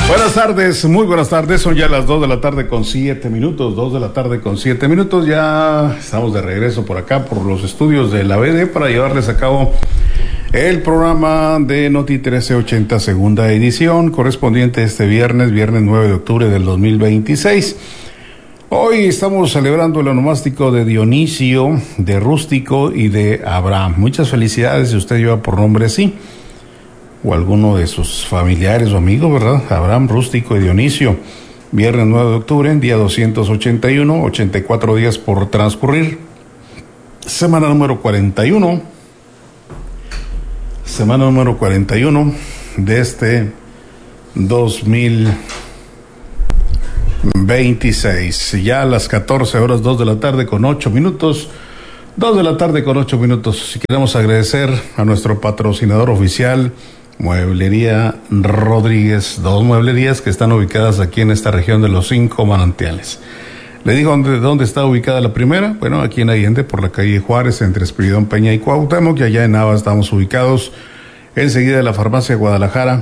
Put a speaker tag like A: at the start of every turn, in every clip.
A: Buenas tardes, muy buenas tardes, son ya las 2 de la tarde con 7 minutos, 2 de la tarde con 7 minutos, ya estamos de regreso por acá, por los estudios de la BD para llevarles a cabo el programa de Noti 1380 segunda edición, correspondiente este viernes 9 de octubre del 2026. Hoy estamos celebrando el onomástico de Dionisio, de Rústico y de Abraham. Muchas felicidades si usted lleva por nombre así, o alguno de sus familiares o amigos, ¿verdad? Abraham, Rústico y Dionisio. Viernes 9 de octubre, día 281, 84 días por transcurrir. Semana número 41. Semana número 41 de este 2026. Ya a las 14 horas, 2 de la tarde con 8 minutos. 2 de la tarde con 8 minutos. Si queremos agradecer a nuestro patrocinador oficial, Mueblería Rodríguez, 2 mueblerías que están ubicadas aquí en esta región de los 5 manantiales. Le digo dónde está ubicada la primera. Bueno, aquí en Allende, por la calle Juárez, entre Espiridón Peña y Cuauhtémoc, y allá en Nava estamos ubicados enseguida de la farmacia Guadalajara,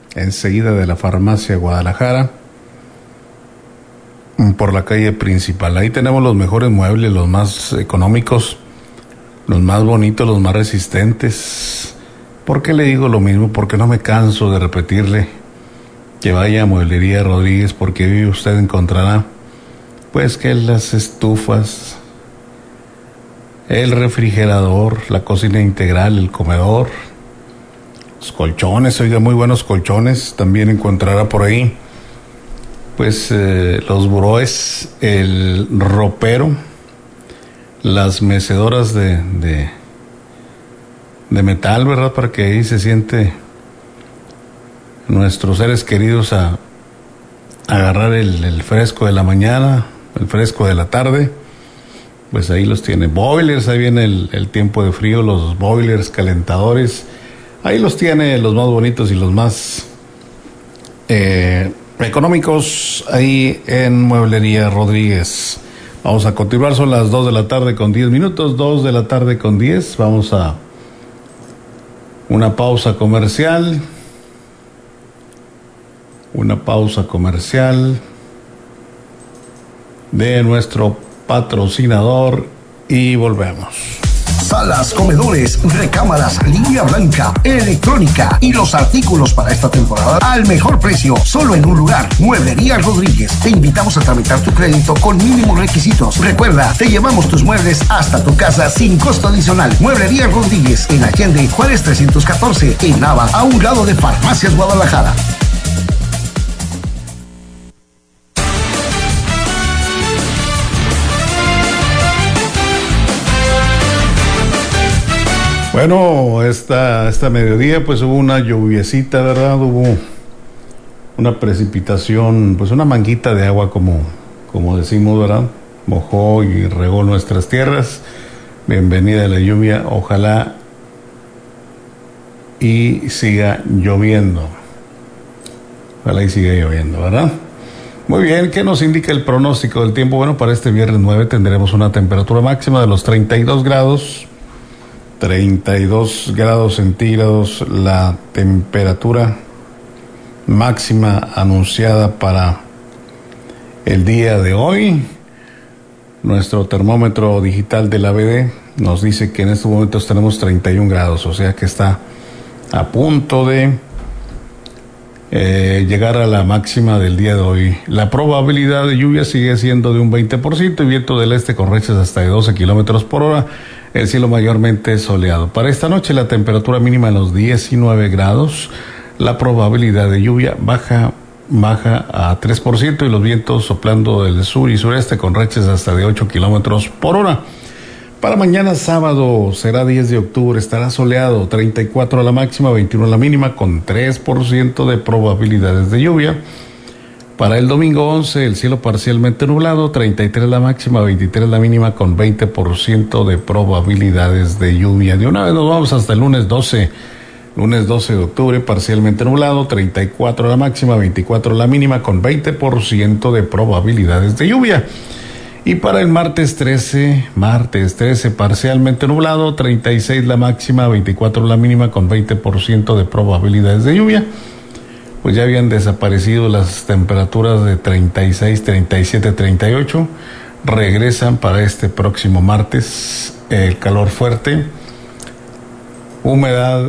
A: por la calle principal. Ahí tenemos los mejores muebles, los más económicos, los más bonitos, los más resistentes. ¿Por qué le digo lo mismo? Porque no me canso de repetirle que vaya a Mueblería Rodríguez, porque ahí usted encontrará pues que las estufas, el refrigerador, la cocina integral, el comedor, los colchones, oiga, muy buenos colchones, también encontrará por ahí pues los buroes, el ropero, las mecedoras de metal, ¿verdad? Para que ahí se siente nuestros seres queridos a agarrar el fresco de la mañana, el fresco de la tarde. Pues ahí los tiene. Boilers, ahí viene el tiempo de frío, los boilers, calentadores. Ahí los tiene, los más bonitos y los más económicos, ahí en Mueblería Rodríguez. Vamos a continuar, son las 2 de la tarde con 10 minutos, 2 de la tarde con 10. Vamos a una pausa comercial de nuestro patrocinador y volvemos.
B: Salas, comedores, recámaras, línea blanca, electrónica y los artículos para esta temporada al mejor precio, solo en un lugar, Mueblería Rodríguez. Te invitamos a tramitar tu crédito con mínimos requisitos. Recuerda, te llevamos tus muebles hasta tu casa sin costo adicional. Mueblería Rodríguez, en Allende, Juárez 314, en Nava, a un lado de Farmacias Guadalajara.
A: Bueno, esta mediodía pues hubo una lluviecita, ¿verdad? Hubo una precipitación, pues una manguita de agua como decimos, ¿verdad? Mojó y regó nuestras tierras. Bienvenida a la lluvia, ojalá y siga lloviendo. Ojalá y siga lloviendo, ¿verdad? Muy bien, ¿qué nos indica el pronóstico del tiempo? Bueno, para este viernes 9 tendremos una temperatura máxima de los 32 grados centígrados, la temperatura máxima anunciada para el día de hoy. Nuestro termómetro digital de la BD nos dice que en estos momentos tenemos 31 grados, o sea que está a punto de llegar a la máxima del día de hoy. La probabilidad de lluvia sigue siendo de un 20% y viento del este con rachas hasta de 12 kilómetros por hora. El cielo mayormente soleado. Para esta noche la temperatura mínima en los 19 grados. La probabilidad de lluvia baja a 3% y los vientos soplando del sur y sureste con rachas hasta de 8 kilómetros por hora. Para mañana sábado será 10 de octubre, estará soleado, 34 a la máxima, 21 a la mínima, con 3% de probabilidades de lluvia. Para el domingo 11, el cielo parcialmente nublado, 33 la máxima, 23 la mínima, con 20% de probabilidades de lluvia. De una vez nos vamos hasta el lunes 12 de octubre, parcialmente nublado, 34 la máxima, 24 la mínima, con 20% de probabilidades de lluvia. Y para el martes 13, parcialmente nublado, 36 la máxima, 24 la mínima, con 20% de probabilidades de lluvia. pues ya habían desaparecido las temperaturas de 36, 37, 38. Regresan para este próximo martes el calor fuerte, humedad,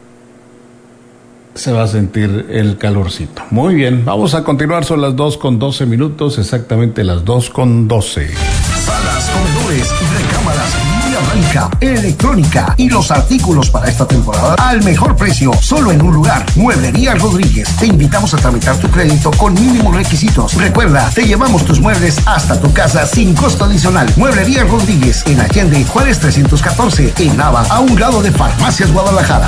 A: se va a sentir el calorcito. Muy bien, vamos a continuar, son las 2:12, exactamente las 2:12.
B: Salas, comedores, recámaras, línea blanca, electrónica y los artículos para esta temporada al mejor precio, solo en un lugar, Mueblería Rodríguez. Te invitamos a tramitar tu crédito con mínimos requisitos. Recuerda, te llevamos tus muebles hasta tu casa sin costo adicional. Mueblería Rodríguez, en Allende, Juárez 314, en Nava, a un lado de Farmacias Guadalajara.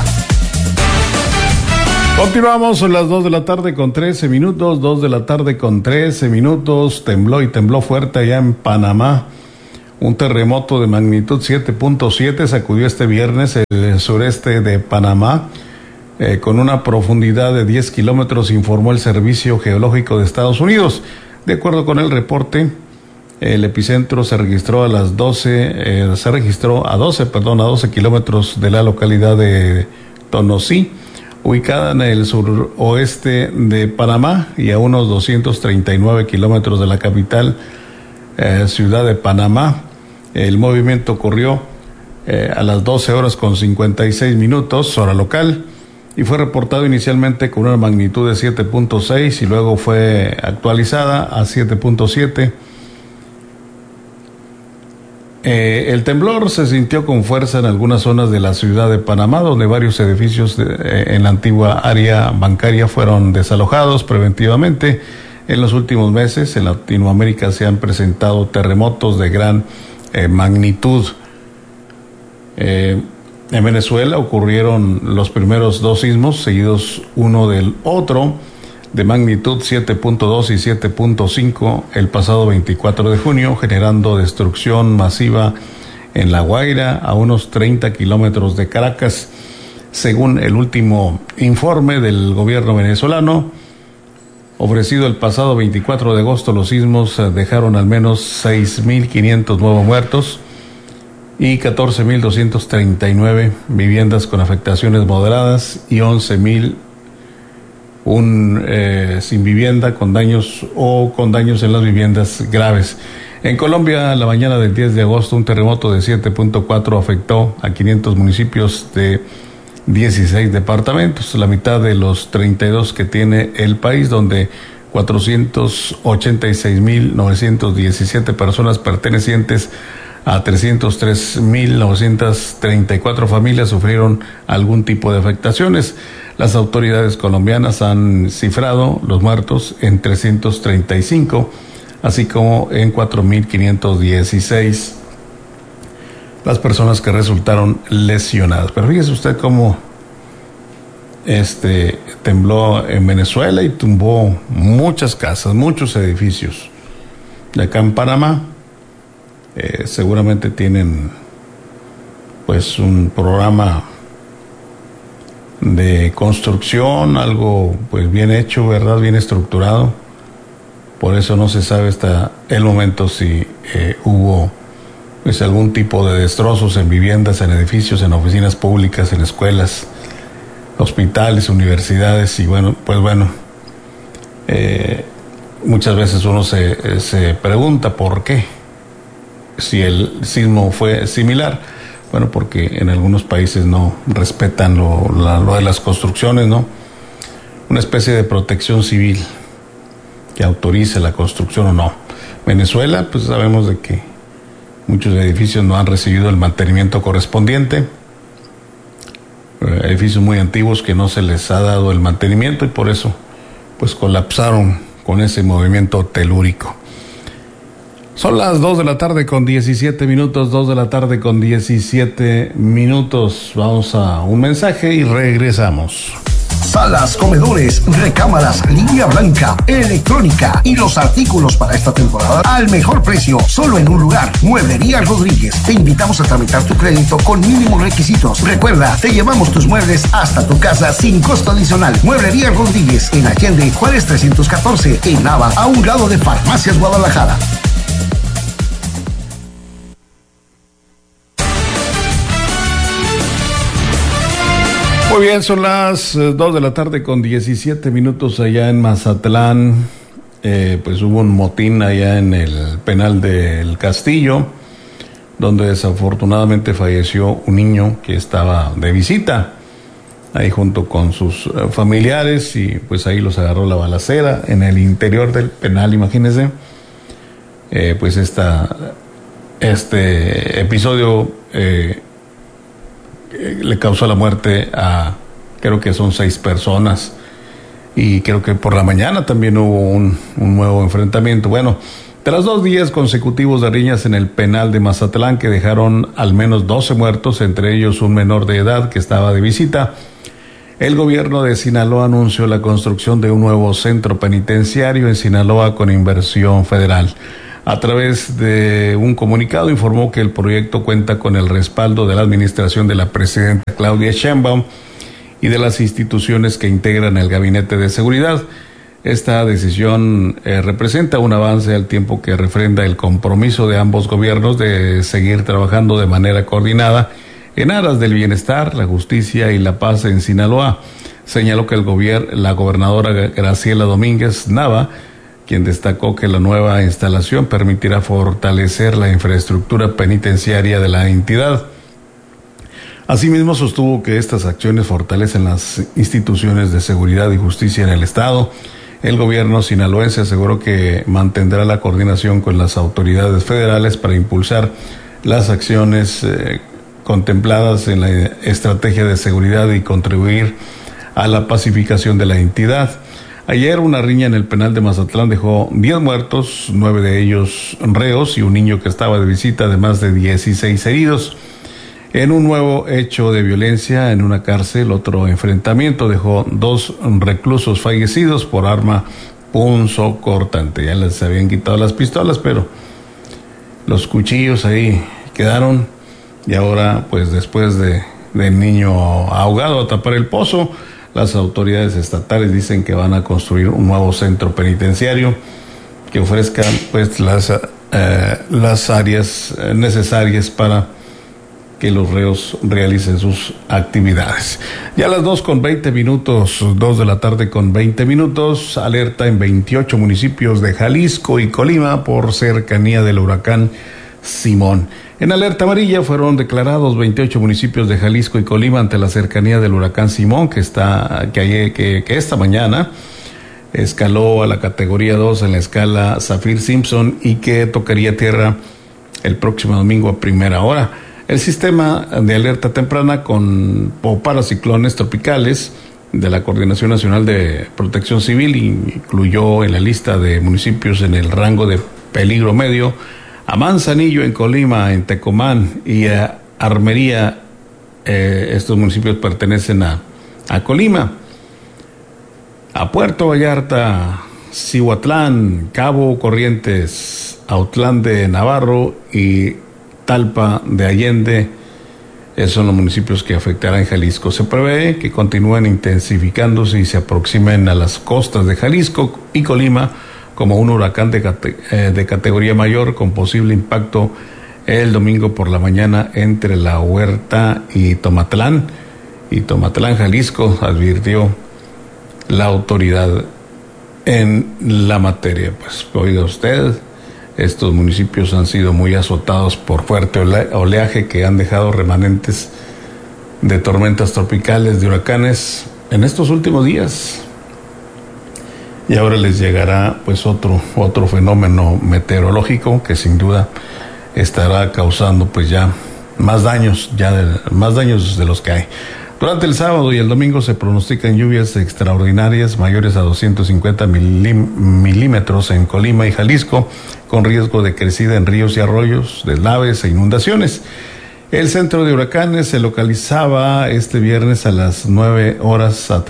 A: Continuamos, son las 2 de la tarde con 13 minutos, 2 de la tarde con 13 minutos, tembló y tembló fuerte allá en Panamá. Un terremoto de magnitud 7.7 sacudió este viernes el sureste de Panamá, con una profundidad de 10 kilómetros, informó el Servicio Geológico de Estados Unidos. De acuerdo con el reporte, el epicentro se registró a 12 kilómetros de la localidad de Tonosí, ubicada en el suroeste de Panamá y a unos 239 kilómetros de la capital, ciudad de Panamá. El movimiento ocurrió a las 12:56 hora local, y fue reportado inicialmente con una magnitud de 7.6 y luego fue actualizada a 7.7. El temblor se sintió con fuerza en algunas zonas de la ciudad de Panamá, donde varios edificios en la antigua área bancaria fueron desalojados preventivamente. En los últimos meses en Latinoamérica se han presentado terremotos de gran magnitud. En Venezuela ocurrieron los primeros dos sismos seguidos uno del otro, de magnitud 7.2 y 7.5 el pasado 24 de junio, generando destrucción masiva en La Guaira, a unos 30 kilómetros de Caracas. Según el último informe del gobierno venezolano, ofrecido el pasado 24 de agosto, los sismos dejaron al menos 6.500 nuevos muertos y 14.239 viviendas con afectaciones moderadas y 11.000 sin vivienda con daños en las viviendas graves. En Colombia, la mañana del 10 de agosto, un terremoto de 7.4 afectó a 500 municipios de 16 departamentos, la mitad de los 32 que tiene el país, donde 486.917 personas pertenecientes a 303.934 familias sufrieron algún tipo de afectaciones. Las autoridades colombianas han cifrado los muertos en 335, así como en 4.516 las personas que resultaron lesionadas. Pero fíjese usted cómo tembló en Venezuela y tumbó muchas casas, muchos edificios. De acá en Panamá, seguramente tienen pues un programa de construcción, algo pues bien hecho, ¿verdad? Bien estructurado. Por eso no se sabe hasta el momento si hubo pues algún tipo de destrozos en viviendas, en edificios, en oficinas públicas, en escuelas, hospitales, universidades. Y muchas veces uno se pregunta por qué, si el sismo fue similar. Bueno, porque en algunos países no respetan lo de las construcciones, ¿no? Una especie de protección civil que autorice la construcción o no. Venezuela, pues sabemos de que muchos edificios no han recibido el mantenimiento correspondiente. Edificios muy antiguos que no se les ha dado el mantenimiento y por eso pues colapsaron con ese movimiento telúrico. Son las 2 de la tarde con 17 minutos, 2 de la tarde con 17 minutos. Vamos a un mensaje y regresamos.
B: Salas, comedores, recámaras, línea blanca, electrónica y los artículos para esta temporada al mejor precio, solo en un lugar, Mueblería Rodríguez. Te invitamos a tramitar tu crédito con mínimos requisitos. Recuerda, te llevamos tus muebles hasta tu casa sin costo adicional. Mueblería Rodríguez, en Allende, Juárez 314, en Nava, a un lado de Farmacias Guadalajara.
A: Muy bien, son las 2 de la tarde con 17 minutos allá en Mazatlán. Pues hubo un motín allá en el penal del Castillo, donde desafortunadamente falleció un niño que estaba de visita ahí junto con sus familiares, y pues ahí los agarró la balacera en el interior del penal, imagínense. Pues este episodio le causó la muerte a, creo que son 6 personas, y creo que por la mañana también hubo un nuevo enfrentamiento. Bueno, tras 2 días consecutivos de riñas en el penal de Mazatlán que dejaron al menos 12 muertos, entre ellos un menor de edad que estaba de visita, el gobierno de Sinaloa anunció la construcción de un nuevo centro penitenciario en Sinaloa con inversión federal. A través de un comunicado informó que el proyecto cuenta con el respaldo de la administración de la presidenta Claudia Sheinbaum y de las instituciones que integran el Gabinete de Seguridad. Esta decisión representa un avance al tiempo que refrenda el compromiso de ambos gobiernos de seguir trabajando de manera coordinada en aras del bienestar, la justicia y la paz en Sinaloa. Señaló que la gobernadora Graciela Domínguez Nava, quien destacó que la nueva instalación permitirá fortalecer la infraestructura penitenciaria de la entidad. Asimismo, sostuvo que estas acciones fortalecen las instituciones de seguridad y justicia en el estado. El gobierno sinaloense aseguró que mantendrá la coordinación con las autoridades federales para impulsar las acciones contempladas en la estrategia de seguridad y contribuir a la pacificación de la entidad. Ayer una riña en el penal de Mazatlán dejó 10 muertos, 9 de ellos reos y un niño que estaba de visita, además de 16 heridos. En un nuevo hecho de violencia en una cárcel, otro enfrentamiento dejó 2 reclusos fallecidos por arma punzocortante. Ya les habían quitado las pistolas, pero los cuchillos ahí quedaron, y ahora pues después del niño ahogado a tapar el pozo, las autoridades estatales dicen que van a construir un nuevo centro penitenciario que ofrezca pues las áreas necesarias para que los reos realicen sus actividades. Ya a las 2:20, 2 de la tarde con 20 minutos, alerta en 28 municipios de Jalisco y Colima por cercanía del huracán Simón. En alerta amarilla fueron declarados 28 municipios de Jalisco y Colima ante la cercanía del huracán Simón, que esta mañana escaló a la categoría 2 en la escala Saffir-Simpson y que tocaría tierra el próximo domingo a primera hora. El sistema de alerta temprana con paraciclones tropicales de la Coordinación Nacional de Protección Civil incluyó en la lista de municipios en el rango de peligro medio a Manzanillo en Colima, en Tecomán y a Armería. Estos municipios pertenecen a Colima. A Puerto Vallarta, Cihuatlán, Cabo Corrientes, Autlán de Navarro y Talpa de Allende, esos son los municipios que afectarán Jalisco. Se prevé que continúen intensificándose y se aproximen a las costas de Jalisco y Colima como un huracán de categoría mayor con posible impacto el domingo por la mañana entre La Huerta y Tomatlán, Jalisco, advirtió la autoridad en la materia. Pues oiga usted, estos municipios han sido muy azotados por fuerte oleaje que han dejado remanentes de tormentas tropicales, de huracanes en estos últimos días. Y ahora les llegará pues otro fenómeno meteorológico que sin duda estará causando pues ya más daños de los que hay. Durante el sábado y el domingo se pronostican lluvias extraordinarias mayores a 250 milímetros en Colima y Jalisco, con riesgo de crecida en ríos y arroyos, deslaves e inundaciones. El centro de huracanes se localizaba este viernes a las 9 horas a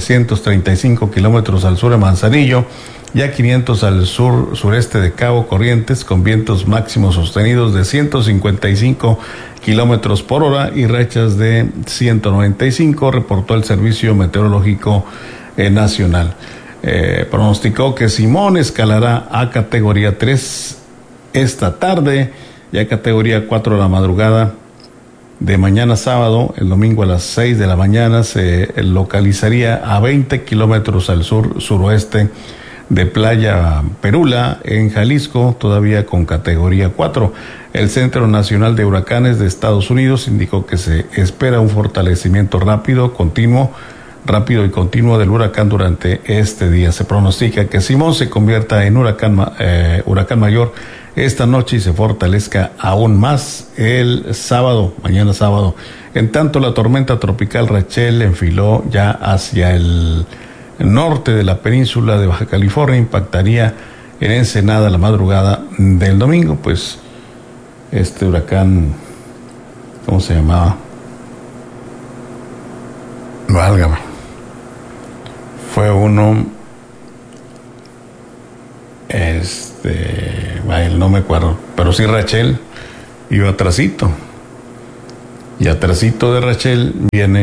A: 335 kilómetros al sur de Manzanillo y a 500 al sureste de Cabo Corrientes, con vientos máximos sostenidos de 155 kilómetros por hora y rachas de 195, reportó el Servicio Meteorológico Nacional. Pronosticó que Simón escalará a categoría 3 esta tarde y a categoría 4 de la madrugada de mañana sábado. El domingo a las 6 de la mañana se localizaría a 20 kilómetros al suroeste de Playa Perula, en Jalisco, todavía con categoría 4. El Centro Nacional de Huracanes de Estados Unidos indicó que se espera un fortalecimiento rápido y continuo del huracán durante este día. Se pronostica que Simón se convierta en huracán mayor esta noche y se fortalezca aún más el sábado, mañana sábado. En tanto, la tormenta tropical Rachel enfiló ya hacia el norte de la península de Baja California, impactaría en Ensenada la madrugada del domingo. Pues este huracán, ¿cómo se llamaba? Válgame. Fue uno, no me acuerdo, pero sí Rachel iba atrasito. Y atrasito de Rachel viene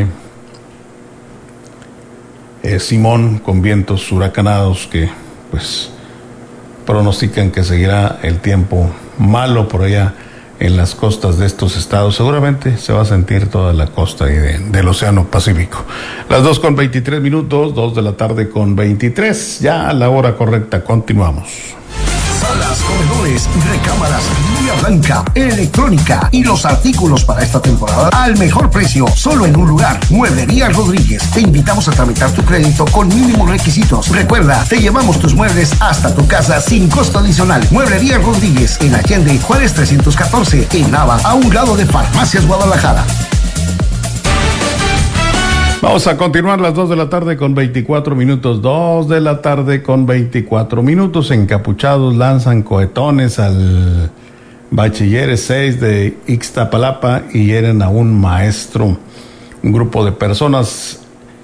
A: Simón, con vientos huracanados que pues pronostican que seguirá el tiempo malo por allá en las costas de estos estados. Seguramente se va a sentir toda la costa del Océano Pacífico. Las 2:23, 2 de la tarde con 23, ya a la hora correcta. Continuamos.
B: Salas, comedores, recámaras, línea blanca, electrónica y los artículos para esta temporada al mejor precio, solo en un lugar. Mueblería Rodríguez. Te invitamos a tramitar tu crédito con mínimos requisitos. Recuerda, te llevamos tus muebles hasta tu casa sin costo adicional. Mueblería Rodríguez, en Allende, Juárez 314, en Nava, a un lado de Farmacias Guadalajara.
A: Vamos a continuar las 2 de la tarde con 24 minutos. 2 de la tarde con 24 minutos. Encapuchados lanzan cohetones al Bachilleres 6 de Ixtapalapa y hieren a un maestro. Un grupo de personas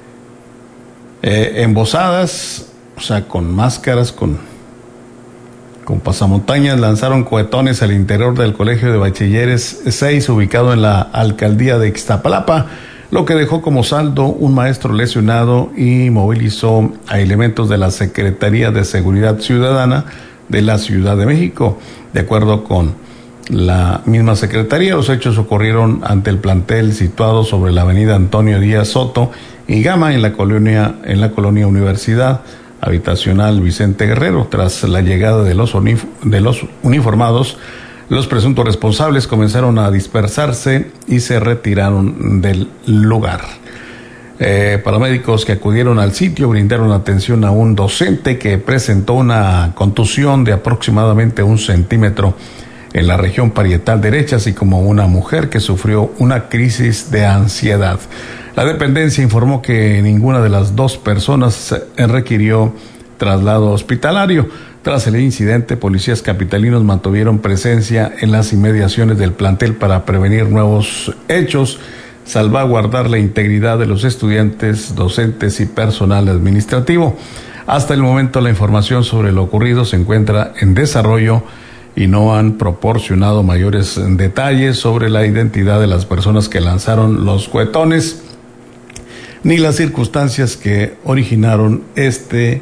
A: embosadas, o sea, con máscaras, con pasamontañas, lanzaron cohetones al interior del Colegio de Bachilleres 6, ubicado en la alcaldía de Ixtapalapa, lo que dejó como saldo un maestro lesionado y movilizó a elementos de la Secretaría de Seguridad Ciudadana de la Ciudad de México. De acuerdo con la misma Secretaría, los hechos ocurrieron ante el plantel situado sobre la avenida Antonio Díaz Soto y Gama, en la colonia Universidad Habitacional Vicente Guerrero. Tras la llegada de los uniformados, los presuntos responsables comenzaron a dispersarse y se retiraron del lugar. Paramédicos que acudieron al sitio brindaron atención a un docente que presentó una contusión de aproximadamente 1 centímetro en la región parietal derecha, así como una mujer que sufrió una crisis de ansiedad. La dependencia informó que ninguna de las 2 personas requirió traslado hospitalario. Tras el incidente, policías capitalinos mantuvieron presencia en las inmediaciones del plantel para prevenir nuevos hechos, salvaguardar la integridad de los estudiantes, docentes y personal administrativo. Hasta el momento, la información sobre lo ocurrido se encuentra en desarrollo y no han proporcionado mayores detalles sobre la identidad de las personas que lanzaron los cohetones ni las circunstancias que originaron este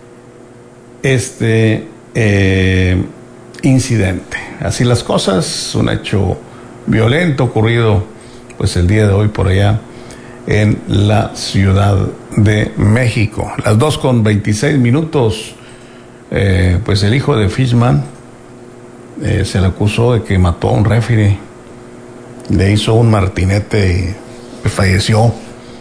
A: incidente. Así las cosas, un hecho violento ocurrido pues el día de hoy por allá en la Ciudad de México. Las 2:26, pues el hijo de Fishman se le acusó de que mató a un referee, le hizo un martinete y falleció.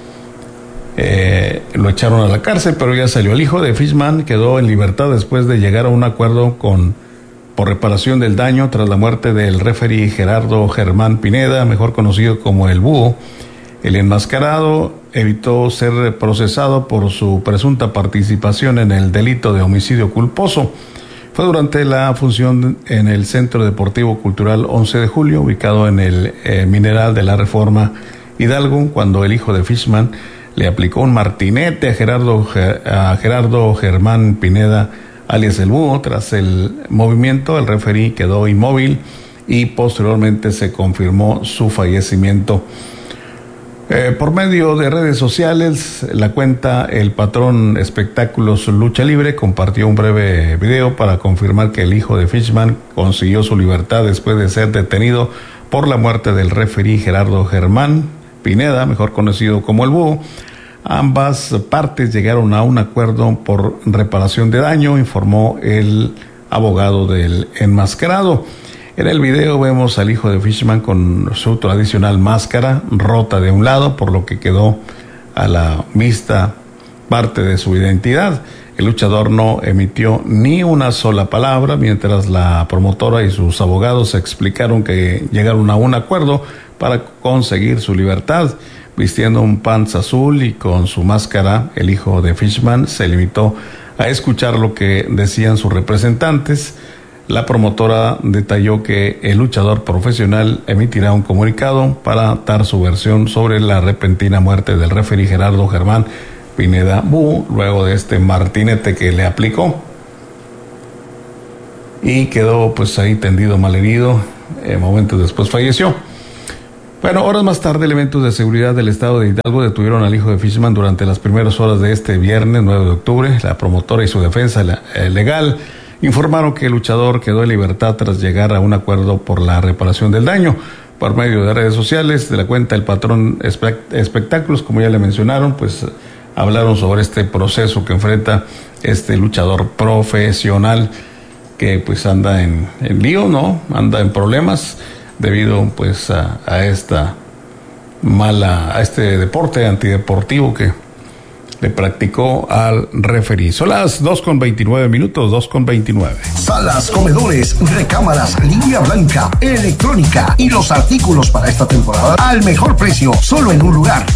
A: Lo echaron a la cárcel, pero ya salió. El hijo de Fishman quedó en libertad después de llegar a un acuerdo por reparación del daño tras la muerte del referee Gerardo Germán Pineda, mejor conocido como el Búho. El enmascarado evitó ser procesado por su presunta participación en el delito de homicidio culposo. Fue durante la función en el Centro Deportivo Cultural 11 de Julio, ubicado en el Mineral de la Reforma Hidalgo, cuando el hijo de Fishman le aplicó un martinete a Gerardo Germán Pineda, alias el Búho. Tras el movimiento, el referí quedó inmóvil y posteriormente se confirmó su fallecimiento. Por medio de redes sociales, la cuenta El Patrón Espectáculos Lucha Libre compartió un breve video para confirmar que el hijo de Fishman consiguió su libertad después de ser detenido por la muerte del referí Gerardo Germán Pineda, mejor conocido como el Búho. Ambas partes llegaron a un acuerdo por reparación de daño, informó el abogado del enmascarado. En el video vemos al hijo de Fishman con su tradicional máscara rota de un lado, por lo que quedó a la vista parte de su identidad. El luchador no emitió ni una sola palabra, mientras la promotora y sus abogados explicaron que llegaron a un acuerdo para conseguir su libertad. Vistiendo un pants azul y con su máscara, el hijo de Fishman se limitó a escuchar lo que decían sus representantes. La promotora detalló que el luchador profesional emitirá un comunicado para dar su versión sobre la repentina muerte del referí Gerardo Germán Pineda Búho, luego de este martinete que le aplicó. Y quedó pues ahí tendido, malherido. Momentos después falleció. Bueno, horas más tarde, elementos de seguridad del estado de Hidalgo detuvieron al hijo de Fishman durante las primeras horas de este viernes 9 de octubre. La promotora y su defensa legal informaron que el luchador quedó en libertad tras llegar a un acuerdo por la reparación del daño. Por medio de redes sociales, de la cuenta El Patrón Espectáculos, como ya le mencionaron, pues hablaron sobre este proceso que enfrenta este luchador profesional que pues anda en lío, ¿no? Anda en problemas debido pues a este deporte antideportivo que le practicó al referí. Son las 2:29, 2:29.
B: Salas, comedores, recámaras, línea blanca, electrónica y los artículos para esta temporada al mejor precio, solo en un lugar.